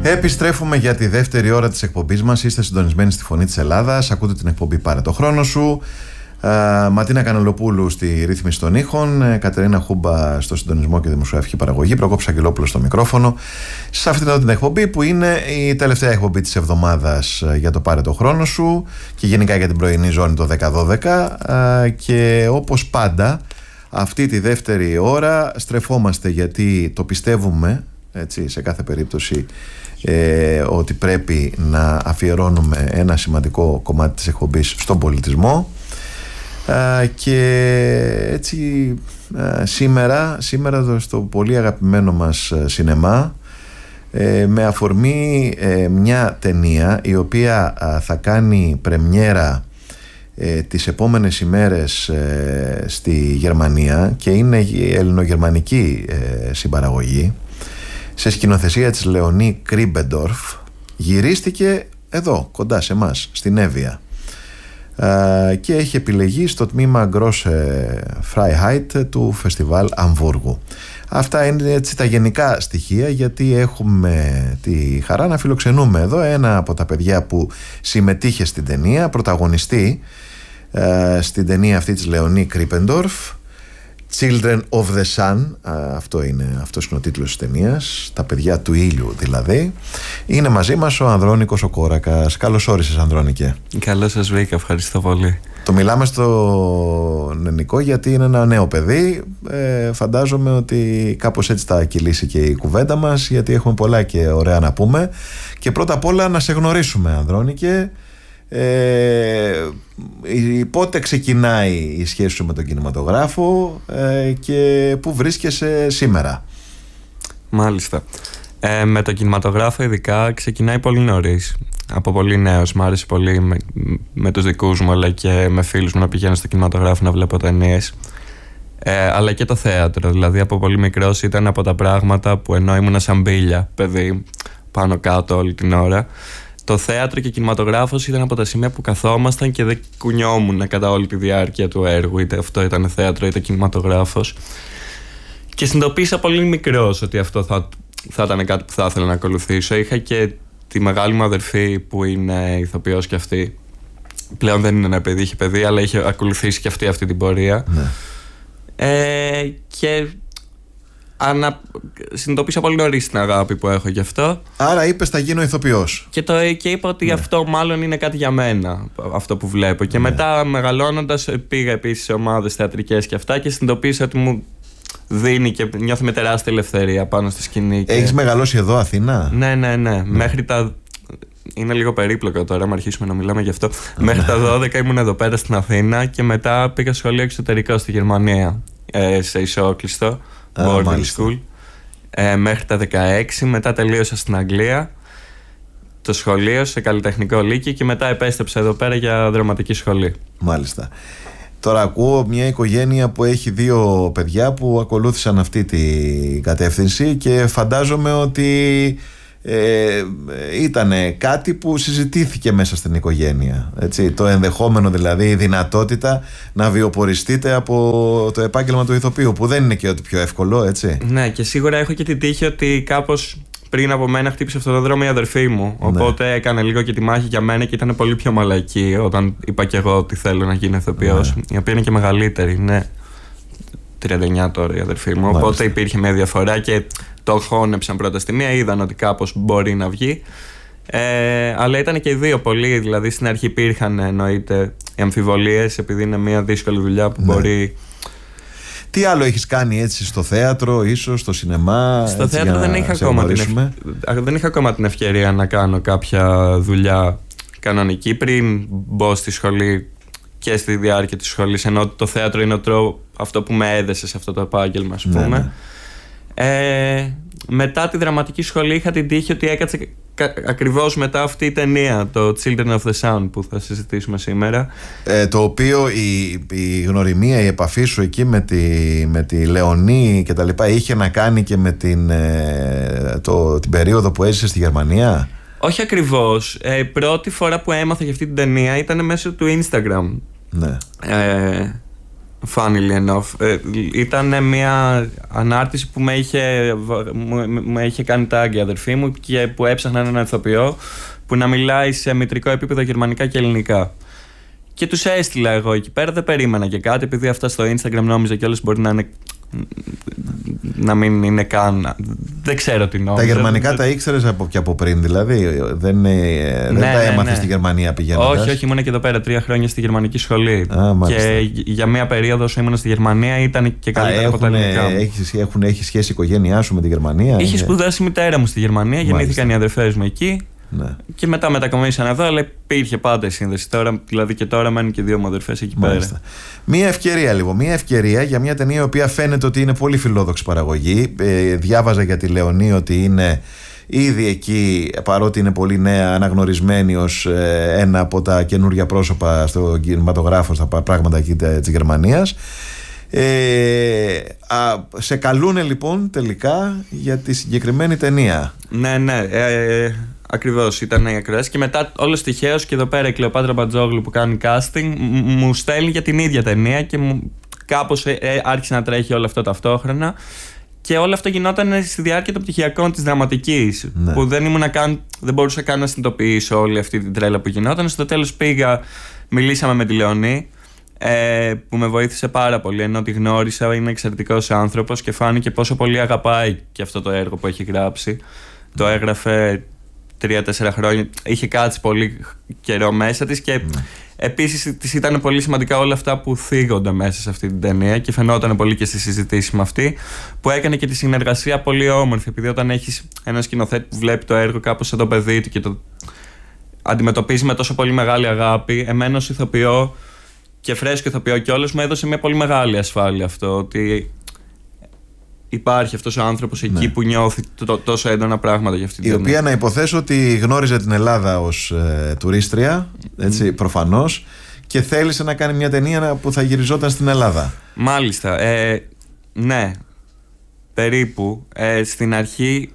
Επιστρέφουμε για τη δεύτερη ώρα της εκπομπής μας. Είστε συντονισμένοι στη Φωνή της Ελλάδας. Ακούτε την εκπομπή Πάρε το χρόνο σου. Ματίνα Κανελοπούλου στη ρύθμιση των ήχων, Κατερίνα Χούμπα στο συντονισμό και δημοσιογραφική παραγωγή, Προκόπης Αγγελόπουλος στο μικρόφωνο. Σε αυτήν εδώ την εκπομπή που είναι η τελευταία εκπομπή της εβδομάδας για το Πάρε το χρόνο σου και γενικά για την πρωινή ζώνη το 10-12. Και όπως πάντα αυτή τη δεύτερη ώρα στρεφόμαστε, γιατί το πιστεύουμε έτσι, σε κάθε περίπτωση ότι πρέπει να αφιερώνουμε ένα σημαντικό κομμάτι της εκπομπής στον πολιτισμό. Και έτσι σήμερα στο πολύ αγαπημένο μας σινεμά, με αφορμή μια ταινία η οποία θα κάνει πρεμιέρα τις επόμενες ημέρες στη Γερμανία και είναι η ελληνογερμανική συμπαραγωγή σε σκηνοθεσία της Λεωνί Κρίμπεντορφ. Γυρίστηκε εδώ κοντά σε εμάς στην Εύβοια και έχει επιλεγεί στο τμήμα Grosse Freiheit του Φεστιβάλ Αμβούργου. Αυτά είναι έτσι τα γενικά στοιχεία, γιατί έχουμε τη χαρά να φιλοξενούμε εδώ ένα από τα παιδιά που συμμετείχε στην ταινία, πρωταγωνιστή στην ταινία αυτή της Λεωνί Κρίπεντορφ, Children of the Sun. Αυτός είναι ο τίτλος της ταινίας, τα παιδιά του ήλιου δηλαδή. Είναι μαζί μας ο Ανδρώνικος ο Κόρακας. Καλώς όρισες, Ανδρώνικε. Καλώς σας βρήκα, ευχαριστώ πολύ. Το μιλάμε στον Νικό γιατί είναι ένα νέο παιδί. Φαντάζομαι ότι κάπως έτσι θα κυλήσει και η κουβέντα μας, γιατί έχουμε πολλά και ωραία να πούμε. Και πρώτα απ' όλα να σε γνωρίσουμε, Ανδρώνικε. Πότε ξεκινάει η σχέση σου με τον κινηματογράφο και πού βρίσκεσαι σήμερα? Μάλιστα. Με τον κινηματογράφο ειδικά ξεκινάει πολύ νωρίς. Από πολύ νέος. Μ' άρεσε πολύ με τους δικούς μου αλλά και με φίλους μου να πηγαίνω στο κινηματογράφο να βλέπω ταινίες. Αλλά και το θέατρο. Δηλαδή από πολύ μικρός ήταν από τα πράγματα που, ενώ ήμουν σαν μπίλια παιδί πάνω κάτω όλη την ώρα, το θέατρο και ο κινηματογράφος ήταν από τα σημεία που καθόμασταν και δεν κουνιόμουν κατά όλη τη διάρκεια του έργου. Είτε αυτό ήταν θέατρο είτε κινηματογράφος. Και συνειδητοποίησα πολύ μικρός ότι αυτό θα ήταν κάτι που θα ήθελα να ακολουθήσω. Είχα και τη μεγάλη μου αδερφή που είναι ηθοποιός και αυτή. Πλέον δεν είναι ένα παιδί, είχε παιδί, αλλά είχε ακολουθήσει και αυτή την πορεία. Ναι. Και συνειδητοποίησα πολύ νωρίς την αγάπη που έχω γι' αυτό. Άρα είπες θα γίνω ηθοποιός. Και είπα ότι αυτό μάλλον είναι κάτι για μένα, αυτό που βλέπω. Και μετά μεγαλώνοντας πήγα επίσης σε ομάδες θεατρικές και αυτά και συνειδητοποίησα ότι μου δίνει και νιώθω τεράστια ελευθερία πάνω στη σκηνή. Έχεις μεγαλώσει εδώ Αθήνα? Ναι. Μέχρι τα... Είναι λίγο περίπλοκο τώρα, άμα αρχίσουμε να μιλάμε γι' αυτό. Μέχρι τα 12 ήμουν εδώ πέρα στην Αθήνα και μετά πήγα σχολείο εξωτερικό στη Γερμανία, σε ισόκλειστο boarding school, μέχρι τα 16. Μετά τελείωσα στην Αγγλία το σχολείο σε καλλιτεχνικό λύκειο και μετά επέστρεψα εδώ πέρα για δραματική σχολή. Μάλιστα. Τώρα ακούω μια οικογένεια που έχει 2 παιδιά που ακολούθησαν αυτή την κατεύθυνση και φαντάζομαι ότι ήταν κάτι που συζητήθηκε μέσα στην οικογένεια, έτσι, το ενδεχόμενο δηλαδή, η δυνατότητα να βιοποριστείτε από το επάγγελμα του ηθοποιού, που δεν είναι και ό,τι πιο εύκολο, έτσι. Ναι, και σίγουρα έχω και την τύχη ότι κάπως πριν από μένα χτύπησε αυτόν τον δρόμο η αδερφή μου. Οπότε έκανε λίγο και τη μάχη για μένα και ήταν πολύ πιο μαλακή όταν είπα και εγώ ότι θέλω να γίνω ηθοποιός. Η οποία είναι και μεγαλύτερη, ναι. 39 τώρα η αδερφή μου. Μάλιστα. Οπότε υπήρχε μια διαφορά και το χώνεψαν πρώτα στη μία, είδαν ότι κάπως μπορεί να βγει. Αλλά ήταν και οι 2 πολύ. Δηλαδή στην αρχή υπήρχαν εννοείται οι αμφιβολίες, επειδή είναι μια δύσκολη δουλειά που μπορεί. Τι άλλο έχεις κάνει έτσι στο θέατρο, ίσως στο σινεμά? Στο θέατρο δεν είχα ακόμα την ευκαιρία να κάνω κάποια δουλειά κανονική πριν μπω στη σχολή και στη διάρκεια της σχολής, ενώ το θέατρο είναι αυτό που με έδεσε σε αυτό το επάγγελμα, ας πούμε. Μετά τη δραματική σχολή είχα την τύχη ότι έκατσε ακριβώς μετά αυτή η ταινία, το Children of the Sun, που θα συζητήσουμε σήμερα. Το οποίο η γνωριμία, η επαφή σου εκεί με τη Λεωνί και τα λοιπά είχε να κάνει και με την περίοδο που έζησε στη Γερμανία? Όχι ακριβώς. Η πρώτη φορά που έμαθα για αυτή την ταινία ήταν μέσω του Instagram. Ναι. Funnily enough. Ήταν μια ανάρτηση που με είχε κάνει tag η αδερφή μου και που έψαχνα έναν ηθοποιό που να μιλάει σε μητρικό επίπεδο γερμανικά και ελληνικά. Και τους έστειλα εγώ εκεί πέρα, δεν περίμενα και κάτι, επειδή αυτά στο Instagram νόμιζα κιόλας μπορεί να μην είναι καν. Δεν ξέρω τι νόμιζα. Τα γερμανικά τα ήξερες και από πριν, δηλαδή. Δεν τα έμαθες στη Γερμανία πηγαίνοντας? Όχι, ήμουν και εδώ πέρα 3 χρόνια στη γερμανική σχολή. Και για μία περίοδο όσο ήμουν στη Γερμανία ήταν και καλύτερα από τα ελληνικά. Έχει σχέση η οικογένειά σου με τη Γερμανία? Είχε σπουδάσει η μητέρα μου στη Γερμανία, γεννήθηκαν οι αδερφές μου εκεί. Ναι. Και μετά μετακομίσαν εδώ, αλλά υπήρχε πάντα η σύνδεση. Τώρα, δηλαδή και τώρα μένουν και 2 μου αδερφές εκεί πέρα. Μία ευκαιρία λοιπόν. Μία ευκαιρία για μια ταινία η οποία φαίνεται ότι είναι πολύ φιλόδοξη παραγωγή. Διάβαζα για τη Λεωνή ότι είναι ήδη εκεί, παρότι είναι πολύ νέα, αναγνωρισμένη ως ένα από τα καινούργια πρόσωπα στο κινηματογράφο, στα πράγματα εκεί της Γερμανίας. Σε καλούνε λοιπόν τελικά για τη συγκεκριμένη ταινία. Ναι. Ακριβώς, ήταν η ακροάση. Και μετά, όλος τυχαίως, και εδώ πέρα η Κλεοπάτρα Μπατζόγλου που κάνει casting μου στέλνει για την ίδια ταινία και κάπως άρχισε να τρέχει όλο αυτό ταυτόχρονα. Και όλο αυτό γινόταν στη διάρκεια των πτυχιακών της δραματικής. Ναι. Που δεν μπορούσα καν να συνειδητοποιήσω όλη αυτή την τρέλα που γινόταν. Στο τέλος πήγα, μιλήσαμε με τη Λεωνή, που με βοήθησε πάρα πολύ, ενώ τη γνώρισα, είναι εξαιρετικός άνθρωπος και φάνηκε πόσο πολύ αγαπάει και αυτό το έργο που έχει γράψει. Το έγραφε 3-4 χρόνια, είχε κάτσει πολύ καιρό μέσα της και επίσης της ήταν πολύ σημαντικά όλα αυτά που θίγονται μέσα σε αυτή την ταινία και φαινόταν πολύ και στη συζητήση με αυτή, που έκανε και τη συνεργασία πολύ όμορφη, επειδή όταν έχεις ένα σκηνοθέτη που βλέπει το έργο κάπως σαν το παιδί του και το αντιμετωπίζει με τόσο πολύ μεγάλη αγάπη, εμένα ως ηθοποιό και φρέσκο ηθοποιό κιόλας μου έδωσε μια πολύ μεγάλη ασφάλεια αυτό, ότι υπάρχει αυτός ο άνθρωπος εκεί που νιώθει τόσο έντονα πράγματα για αυτή την ταινία. Η οποία, να υποθέσω ότι γνώριζε την Ελλάδα ως τουρίστρια, έτσι, προφανώς, και θέλησε να κάνει μια ταινία που θα γυριζόταν στην Ελλάδα. Μάλιστα. Ναι, περίπου. Στην αρχή,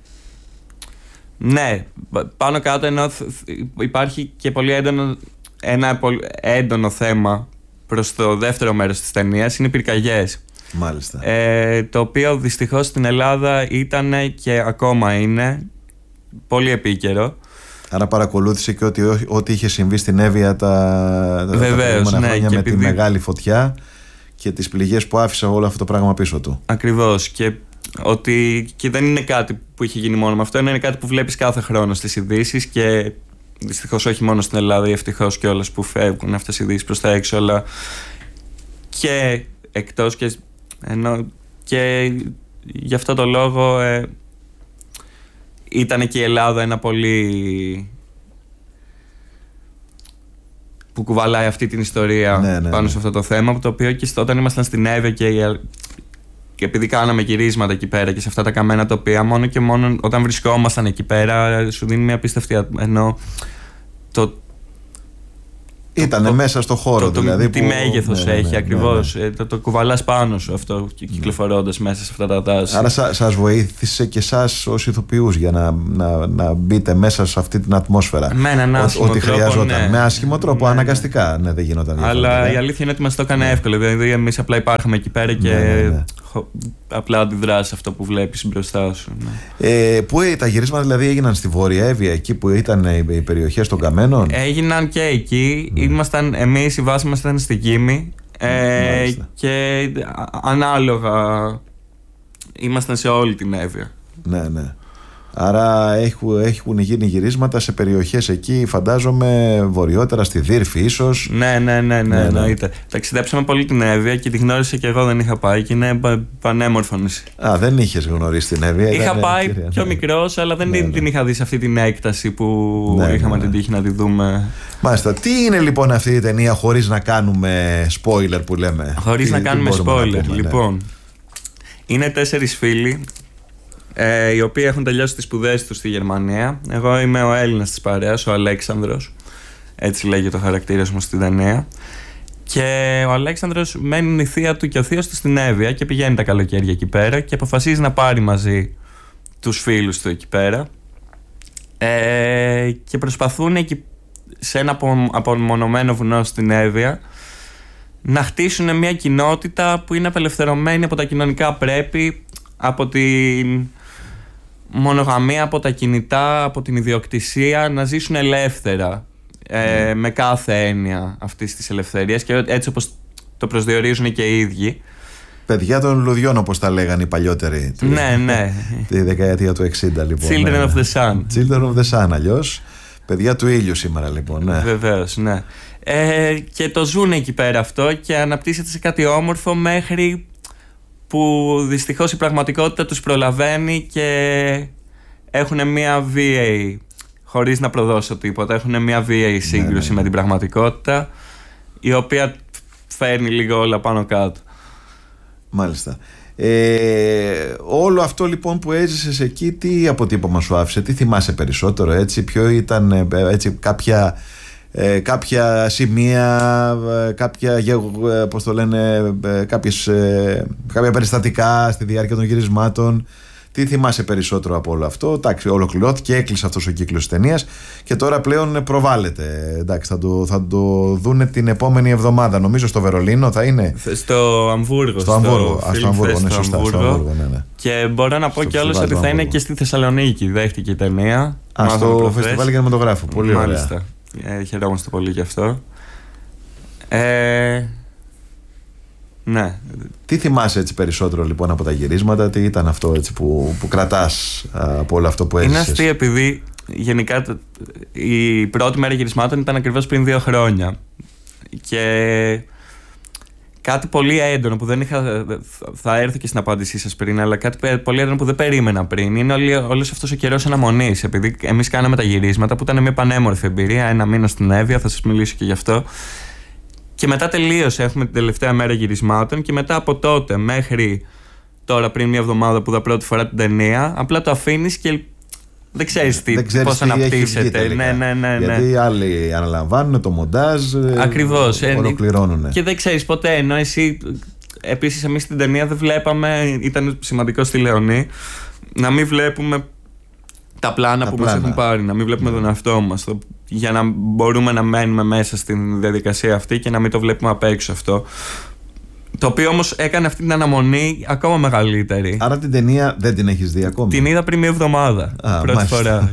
ναι, πάνω κάτω, ενώ υπάρχει και ένα πολύ έντονο θέμα προς το δεύτερο μέρος της ταινίας, είναι οι πυρκαγιές. Μάλιστα. Το οποίο δυστυχώς στην Ελλάδα ήταν και ακόμα είναι πολύ επίκαιρο. Άρα παρακολούθησε και ό,τι είχε συμβεί στην Εύβοια τα προηγούμενα χρόνια με τη μεγάλη φωτιά και τις πληγές που άφησε όλο αυτό το πράγμα πίσω του. Ακριβώς. Και δεν είναι κάτι που είχε γίνει μόνο με αυτό, είναι κάτι που βλέπεις κάθε χρόνο στις ειδήσεις και δυστυχώς όχι μόνο στην Ελλάδα, ή ευτυχώς κιόλας που φεύγουν αυτές οι ειδήσεις προς τα έξω, αλλά και εκτός και γι' αυτό το λόγο ήταν και η Ελλάδα ένα πολύ που κουβαλάει αυτή την ιστορία πάνω σε αυτό το θέμα, το οποίο και όταν ήμασταν στην Εύβοια και επειδή κάναμε γυρίσματα εκεί πέρα και σε αυτά τα καμένα τοπία, μόνο και μόνο όταν βρισκόμασταν εκεί πέρα σου δίνει μια απίστευτη, ενώ ήτανε μέσα στο χώρο, δηλαδή. Τι μέγεθος έχει ακριβώς. Το κουβαλάς πάνω σου αυτό κυκλοφορώντας μέσα σε αυτά τα δάση. Άρα σας βοήθησε και εσάς ως ηθοποιούς για να μπείτε μέσα σε αυτή την ατμόσφαιρα. Με έναν άσχημο τρόπο. Χρειαζόταν. Ναι. Με άσχημο τρόπο, αναγκαστικά. Ναι, δεν γινόταν. Αλλά η αλήθεια είναι ότι μας το έκανε εύκολο. Δηλαδή, εμείς απλά υπάρχαμε εκεί πέρα και απλά αντιδράσεις αυτό που βλέπεις μπροστά σου. Πού τα γυρίσματα δηλαδή έγιναν στη Βόρεια Εύβοια, εκεί που ήταν οι περιοχές των Καμένων? Έγιναν και εκεί. Εμείς η βάση μας ήταν στη Κίμη και ανάλογα ήμασταν σε όλη την Εύβοια. Ναι. Άρα έχουν γίνει γυρίσματα σε περιοχές εκεί, φαντάζομαι, βορειότερα, στη Δύρφη ίσως. Ναι, εννοείται. Ταξιδέψαμε πολύ την Εύβοια και τη γνώρισα και εγώ, δεν είχα πάει και είναι πανέμορφο νησί. Δεν είχες γνωρίσει την Εύβοια? Είχα πάει πιο μικρός, αλλά δεν την είχα δει σε αυτή την έκταση που είχαμε την τύχη να τη δούμε. Μάλιστα. Τι είναι λοιπόν αυτή η ταινία, χωρίς να κάνουμε spoiler που λέμε? Χωρίς να κάνουμε spoiler, λοιπόν. Είναι 4 φίλοι, οι οποίοι έχουν τελειώσει τις σπουδές τους στη Γερμανία. Εγώ είμαι ο Έλληνας της παρέας, ο Αλέξανδρος. Έτσι λέγεται το χαρακτήρας μου στην ταινία. Και ο Αλέξανδρος μένει η θεία του και ο θείος του στην Εύβοια και πηγαίνει τα καλοκαίρια εκεί πέρα και αποφασίζει να πάρει μαζί τους φίλους του εκεί πέρα. Και προσπαθούν εκεί σε ένα απομονωμένο βουνό στην Εύβοια να χτίσουν μια κοινότητα που είναι απελευθερωμένη από τα κοινωνικά πρέπει, από την μονογαμία, από τα κινητά, από την ιδιοκτησία, να ζήσουν ελεύθερα με κάθε έννοια αυτής της ελευθερίας και έτσι όπως το προσδιορίζουν και οι ίδιοι. Παιδιά των λουδιών, όπως τα λέγανε οι παλιότεροι. Ναι. Τη δεκαετία του 60, λοιπόν. Children of the Sun. Children of the Sun, αλλιώς. Παιδιά του ήλιου σήμερα, λοιπόν. Ναι. Βεβαίως, ναι. Και το ζουν εκεί πέρα αυτό και αναπτύσσεται σε κάτι όμορφο μέχρι που δυστυχώς η πραγματικότητα τους προλαβαίνει και έχουν μια βίαιη, χωρίς να προδώσω τίποτα, έχουν μια βίαιη σύγκρουση με την πραγματικότητα, η οποία φέρνει λίγο όλα πάνω κάτω. Μάλιστα. Όλο αυτό λοιπόν που έζησες εκεί, τι αποτύπωμα σου άφησε, τι θυμάσαι περισσότερο, έτσι, ποιο ήταν έτσι, κάποια σημεία, κάποια, πώς το λένε, κάποια περιστατικά στη διάρκεια των γυρισμάτων? Τι θυμάσαι περισσότερο από όλο αυτό? Εντάξει, ολοκληρώθηκε, έκλεισε αυτός ο κύκλος της ταινίας και τώρα πλέον προβάλλεται. Εντάξει, θα το δούνε την επόμενη εβδομάδα. Νομίζω στο Βερολίνο θα είναι. Στο Αμβούργο. Στο Αμβούργο, ναι, σωστά. Στο Αμβούργο, ναι. Και μπορώ να πω κιόλας ότι θα είναι και στη Θεσσαλονίκη. Δέχτηκε η ταινία. Στο Φεστιβάλ Κινηματογράφου. Πολύ μάλιστα. Χαιρόμαστε πολύ γι' αυτό. Ναι. Τι θυμάσαι έτσι περισσότερο λοιπόν από τα γυρίσματα, τι ήταν αυτό έτσι που κρατάς από όλο αυτό που έζησες? Είναι αστείο επειδή γενικά η πρώτη μέρα γυρισμάτων ήταν ακριβώς πριν 2 χρόνια και κάτι πολύ έντονο που δεν είχα, θα έρθω και στην απάντησή σας πριν, αλλά κάτι πολύ έντονο που δεν περίμενα πριν είναι όλος αυτός ο καιρός αναμονής, επειδή εμείς κάναμε τα γυρίσματα που ήταν μια πανέμορφη εμπειρία, 1 μήνα στην Εύβοια, θα σας μιλήσω και γι' αυτό. Και μετά τελείωσε, έχουμε την τελευταία μέρα γυρισμάτων και μετά από τότε μέχρι τώρα πριν 1 εβδομάδα που είδα πρώτη φορά την ταινία, απλά το αφήνεις και δεν ξέρεις πώς αναπτύσσεται. Ναι. Γιατί άλλοι αναλαμβάνουν το μοντάζ, ακριβώς, ολοκληρώνουν. Και δεν ξέρεις ποτέ, ενώ εσύ, επίσης εμείς την ταινία δεν βλέπαμε, ήταν σημαντικό στη Λεωνή, να μην βλέπουμε τα πλάνα που μας έχουν πάρει, να μην βλέπουμε τον εαυτό μας, για να μπορούμε να μένουμε μέσα στην διαδικασία αυτή και να μην το βλέπουμε απ' έξω αυτό. Το οποίο όμως έκανε αυτή την αναμονή ακόμα μεγαλύτερη. Άρα την ταινία δεν την έχεις δει ακόμη? Την είδα πριν 1 εβδομάδα, πρώτη φορά.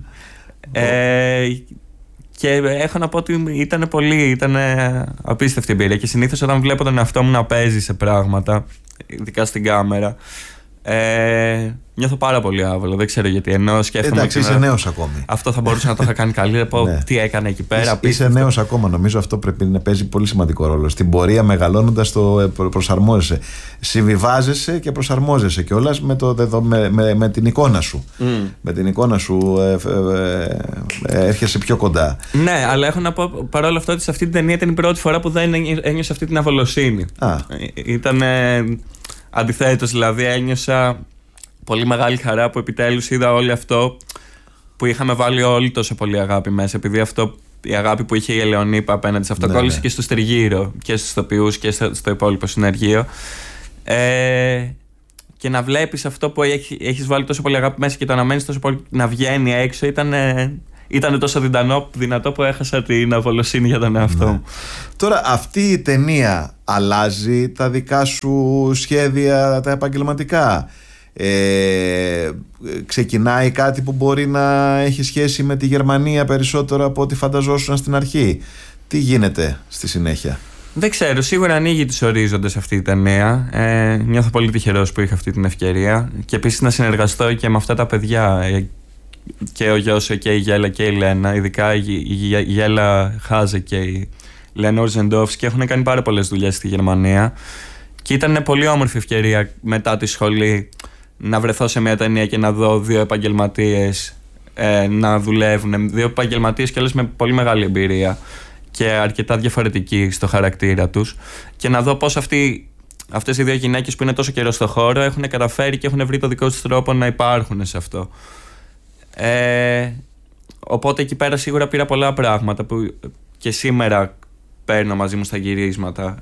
Και έχω να πω ότι ήταν απίστευτη εμπειρία και συνήθως όταν βλέπω τον εαυτό μου να παίζει σε πράγματα, ειδικά στην κάμερα, νιώθω πάρα πολύ άβολο, δεν ξέρω γιατί. Ενώ σκέφτομαι. Εντάξει, είσαι νέος ακόμη. Αυτό θα μπορούσα να το είχα κάνει καλύτερα. Πω τι έκανε εκεί πέρα. Είσαι νέος ακόμα. Νομίζω αυτό πρέπει να παίζει πολύ σημαντικό ρόλο. Στην πορεία, μεγαλώνοντας, το προσαρμόζεσαι. Συμβιβάζεσαι και προσαρμόζεσαι κιόλας με την εικόνα σου. Με την εικόνα σου έρχεσαι πιο κοντά. Ναι, αλλά έχω να πω παρόλα αυτά ότι σε αυτή την ταινία ήταν η πρώτη φορά που δεν ένιωσα αυτή την αβολοσύνη. Ήταν. Αντιθέτως, δηλαδή, ένιωσα πολύ μεγάλη χαρά που επιτέλους είδα όλο αυτό που είχαμε βάλει όλοι τόσο πολύ αγάπη μέσα. Επειδή η αγάπη που είχε η Ελεονίπα απέναντι σε αυτό κόλλησε και στο Τριγύρο και στους ηθοποιούς και στο υπόλοιπο συνεργείο. Και να βλέπεις αυτό που έχεις βάλει τόσο πολύ αγάπη μέσα και το αναμένεις τόσο πολύ να βγαίνει έξω ήταν τόσο δυνατό που έχασα την αβολοσύνη για τον εαυτό μου. Τώρα αυτή η ταινία αλλάζει τα δικά σου σχέδια, τα επαγγελματικά? Ξεκινάει κάτι που μπορεί να έχει σχέση με τη Γερμανία περισσότερο από ό,τι φανταζόσουν στην αρχή? Τι γίνεται στη συνέχεια? Δεν ξέρω, σίγουρα ανοίγει τους ορίζοντες αυτή η ταινία. Νιώθω πολύ τυχερός που είχα αυτή την ευκαιρία και επίσης να συνεργαστώ και με αυτά τα παιδιά, και ο Γιώσο και η Γέλα και η Λένα, ειδικά η Γέλα Χάζε και η Λένα Ορζεντόφσκι έχουν κάνει πάρα πολλές δουλειές στη Γερμανία και ήταν πολύ όμορφη ευκαιρία μετά τη σχολή να βρεθώ σε μια ταινία και να δω 2 επαγγελματίες να δουλεύουν, 2 επαγγελματίες και όλες με πολύ μεγάλη εμπειρία και αρκετά διαφορετικοί στο χαρακτήρα τους, και να δω πώς αυτές οι 2 γυναίκες που είναι τόσο καιρό στο χώρο έχουν καταφέρει και έχουν βρει το δικό τους τρόπο να υπάρχουν σε αυτό. Οπότε εκεί πέρα σίγουρα πήρα πολλά πράγματα που και σήμερα παίρνω μαζί μου στα γυρίσματα,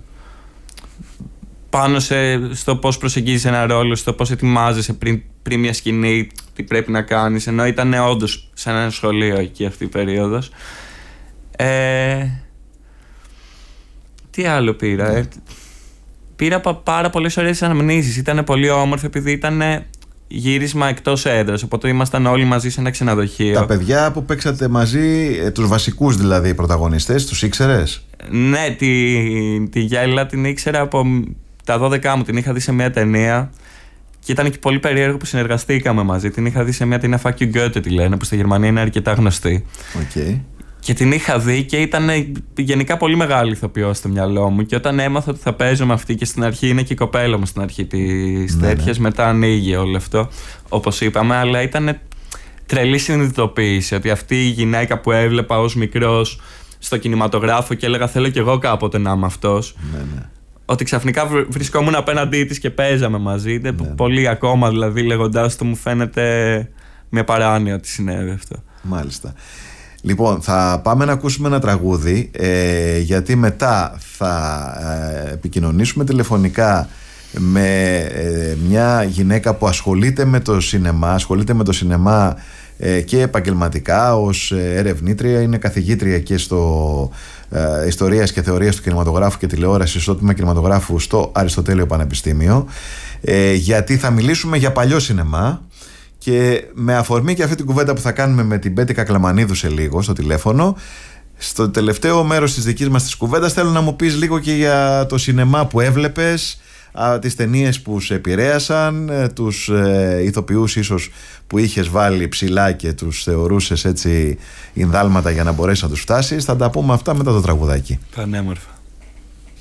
πάνω στο πώς προσεγγίζεις ένα ρόλο, στο πώς ετοιμάζεσαι πριν μια σκηνή, τι πρέπει να κάνεις, ενώ ήταν όντως σαν ένα σχολείο εκεί αυτή η περίοδος. Τι άλλο πήρα. Πήρα πάρα πολλές ωραίες αναμνήσεις. Ήταν πολύ όμορφο επειδή ήταν γύρισμα εκτός έδρας. Οπότε ήμασταν όλοι μαζί σε ένα ξενοδοχείο. Τα παιδιά που παίξατε μαζί, τους βασικούς δηλαδή πρωταγωνιστές, τους ήξερες? Ναι, τη Γέλα την ήξερα από τα 12 μου. Την είχα δει σε μια ταινία. Και ήταν και πολύ περίεργο που συνεργαστήκαμε μαζί. Την είχα δει σε μια ταινία Fuck you Goethe, τη λένε, που στη Γερμανία είναι αρκετά γνωστή. Okay. Και την είχα δει και ήταν γενικά πολύ μεγάλη ηθοποιός στο μυαλό μου. Και όταν έμαθα ότι θα παίζω με αυτή, και στην αρχή είναι και η κοπέλα μου στην αρχή της τέτοιας, μετά ανοίγει όλο αυτό, όπως είπαμε. Αλλά ήταν τρελή συνειδητοποίηση ότι αυτή η γυναίκα που έβλεπα ως μικρός στο κινηματογράφο και έλεγα θέλω κι εγώ κάποτε να είμαι αυτός. Ότι ξαφνικά βρισκόμουν απέναντί της και παίζαμε μαζί. Πολύ ακόμα δηλαδή, λέγοντάς το, μου φαίνεται μια παράνοια ότι συνέβη αυτό. Μάλιστα. Λοιπόν, θα πάμε να ακούσουμε ένα τραγούδι, γιατί μετά θα επικοινωνήσουμε τηλεφωνικά με μια γυναίκα που ασχολείται με το σινεμά, και επαγγελματικά ως ερευνήτρια. Είναι καθηγήτρια και στο ιστορίας και θεωρίας του κινηματογράφου και τηλεόρασης στο τμήμα κινηματογράφου στο Αριστοτέλειο Πανεπιστήμιο, γιατί θα μιλήσουμε για παλιό σινεμά. Και με αφορμή και αυτή την κουβέντα που θα κάνουμε με την Πέττη Κακλαμανίδου σε λίγο στο τηλέφωνο, στο τελευταίο μέρος της δικής μας της κουβέντας θέλω να μου πεις λίγο και για το σινεμά που έβλεπες, τις ταινίες που σε επηρέασαν, τους ηθοποιούς ίσως που είχες βάλει ψηλά και τους θεωρούσες έτσι ινδάλματα για να μπορέσεις να τους φτάσεις. Θα τα πούμε αυτά μετά το τραγουδάκι. Πανέμορφα.